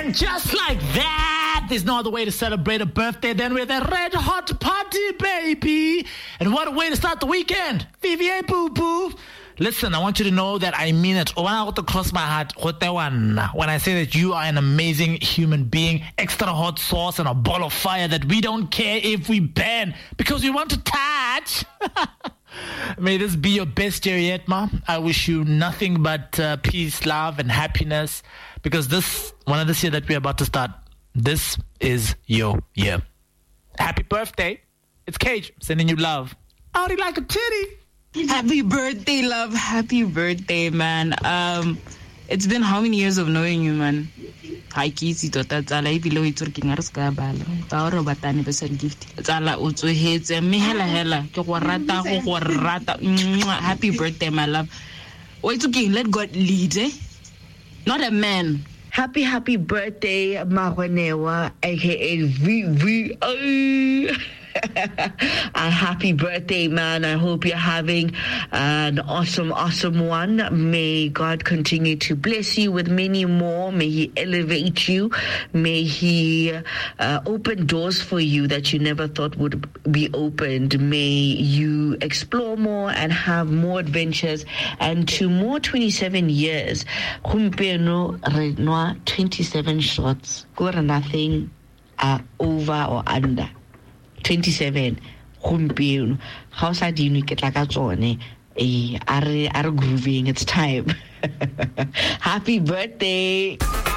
And just like that, there's no other way to celebrate a birthday than with a red hot party, baby. And what a way to start the weekend. VVA boo-boo. Listen, I want you to know that I mean it. When I want to cross my heart, when I say that you are an amazing human being, extra hot sauce and a ball of fire that we don't care if we ban because we want to touch. May this be your best year yet, Ma. I wish you nothing but peace, love, and happiness because this year that we're about to start, this is your year. Happy birthday. It's Cage sending you love. Howdy like a titty. Happy birthday, love. Happy birthday, man. It's been how many years of knowing you, man? Hi, Kisi, Tota, Zala, below it's working at Scabal. Tauro Batani, the gift. Zala, also hates and me hella. Happy birthday, my love. Wait, okay, let God lead, eh? Not a man. Happy birthday, Mahonewa, aka VV. A happy birthday, man. I hope you're having an awesome one. May God continue to bless you with many more. May He elevate you. May He open doors for you that you never thought would be opened. May you explore more and have more adventures. And to more 27 years. 27 shots. Go to nothing over or under. 27 gompieno ga o sa dino ke tla ka tsone are grooving. It's time. Happy birthday.